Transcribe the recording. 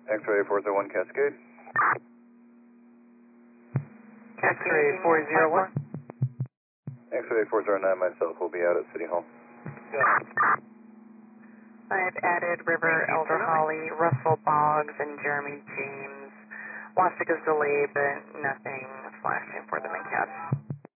X-ray 401 Cascade. X-ray 401. X-ray 409, myself will be out at City Hall. I've added River, Elder Holly, Russell Boggs, and Jeremy James. Wastic is delayed, but nothing flashing for them in cabs.